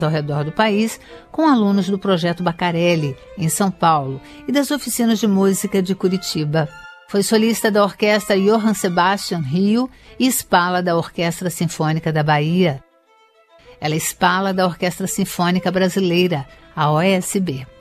ao redor do país com alunos do Projeto Bacarelli, em São Paulo, e das oficinas de música de Curitiba. Foi solista da Orquestra Johann Sebastian Rio e Spala da Orquestra Sinfônica da Bahia. Ela é Spala da Orquestra Sinfônica Brasileira, a OSB.